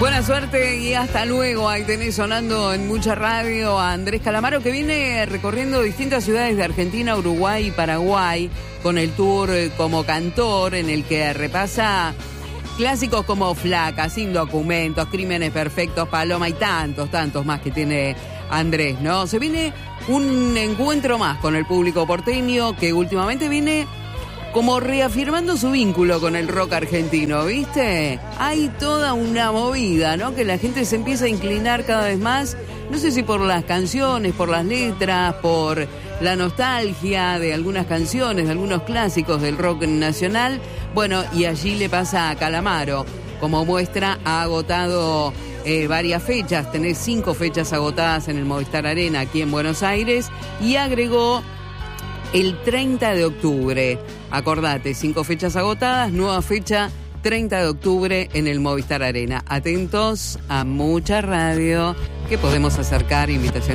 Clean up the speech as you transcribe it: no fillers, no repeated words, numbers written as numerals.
Buena suerte y hasta luego. Ahí tenés sonando en mucha radio a Andrés Calamaro, que viene recorriendo distintas ciudades de Argentina, Uruguay y Paraguay con el tour como cantor, en el que repasa clásicos como Flaca, Sin Documentos, Crímenes Perfectos, Paloma y tantos más que tiene Andrés, ¿no? Se viene un encuentro más con el público porteño, que últimamente viene como reafirmando su vínculo con el rock argentino, ¿viste? Hay toda una movida, ¿no? Que la gente se empieza a inclinar cada vez más, no sé si por las canciones, por las letras, por la nostalgia de algunas canciones, de algunos clásicos del rock nacional. Bueno, y allí le pasa a Calamaro. Como muestra, ha agotado varias fechas, tenés 5 fechas agotadas en el Movistar Arena aquí en Buenos Aires, y agregó el 30 de octubre. Acordate, 5 fechas agotadas, nueva fecha, 30 de octubre en el Movistar Arena. Atentos a mucha radio, que podemos acercar invitaciones.